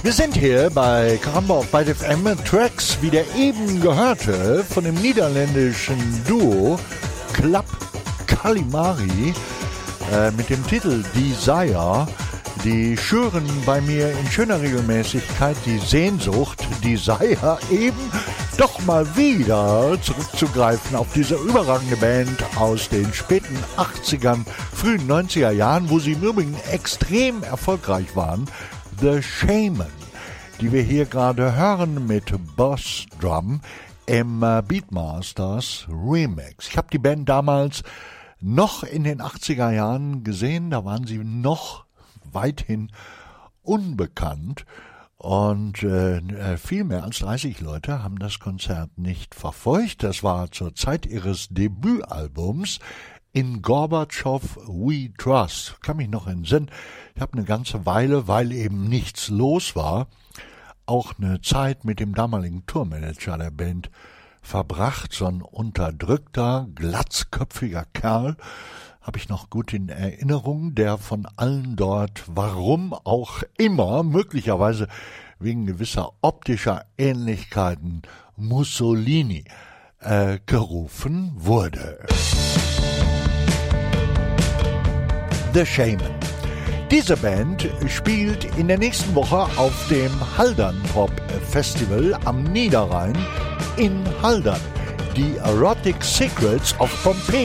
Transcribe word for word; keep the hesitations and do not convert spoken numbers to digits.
Wir sind hier bei Karamba auf Byte F M, Tracks wie der eben gehörte von dem niederländischen Duo Club Calimari äh, mit dem Titel Desire. Die schüren bei mir in schöner Regelmäßigkeit die Sehnsucht, Desire eben doch mal wieder zurückzugreifen auf diese überragende Band aus den späten achtzigern, frühen neunziger Jahren, wo sie im Übrigen extrem erfolgreich waren. The Shaman, die wir hier gerade hören mit Boss Drum im Beatmasters Remix. Ich habe die Band damals noch in den achtziger Jahren gesehen, da waren sie noch weithin unbekannt und äh, viel mehr als dreißig Leute haben das Konzert nicht verfolgt. Das war zur Zeit ihres Debütalbums In Gorbatschow We Trust. Kann mich noch entsinnen. Ich habe eine ganze Weile, weil eben nichts los war, auch eine Zeit mit dem damaligen Tourmanager der Band verbracht. So ein unterdrückter, glatzköpfiger Kerl, habe ich noch gut in Erinnerung, der von allen dort, warum auch immer, möglicherweise wegen gewisser optischer Ähnlichkeiten, Mussolini äh, gerufen wurde. The Shaman. Diese Band spielt in der nächsten Woche auf dem Haldern Pop Festival am Niederrhein in Haldern. Die Erotic Secrets of Pompeii